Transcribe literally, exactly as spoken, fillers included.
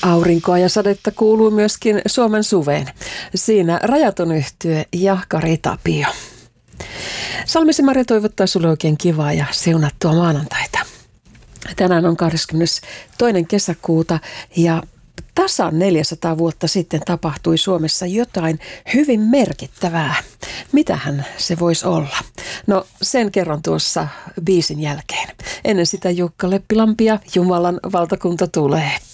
Aurinkoa ja sadetta kuuluu myöskin Suomen suveen. Siinä Rajaton yhtye ja Kari Tapio. Salmisen Marja toivottaa sulle oikein kivaa ja siunattua maanantaita. Tänään on kahdeskymmenestoinen kesäkuuta ja tasan neljäsataa vuotta sitten tapahtui Suomessa jotain hyvin merkittävää. Mitähän se voisi olla? No sen kerron tuossa biisin jälkeen. Ennen sitä Jukka Leppilampi ja Jumalan valtakunta tulee.